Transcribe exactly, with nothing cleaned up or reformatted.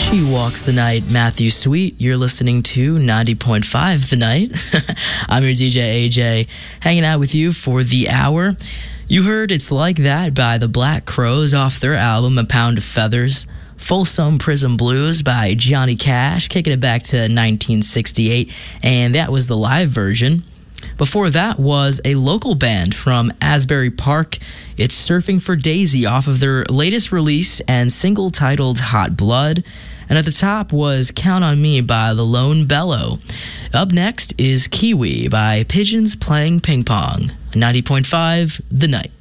She Walks the Night, Matthew Sweet. You're listening to ninety point five The Night. I'm your D J A J, hanging out with you for the hour. You heard It's Like That by the Black Crowes off their album A Pound of Feathers. Folsom Prison Blues by Johnny Cash, kicking it back to nineteen sixty-eight, and that was the live version. Before that was a local band from Asbury Park. It's Surfing for Daisy off of their latest release and single titled Hot Blood. And at the top was Count on Me by The Lone Bellow. Up next is Kiwi by Pigeons Playing Ping Pong. ninety point five The Night.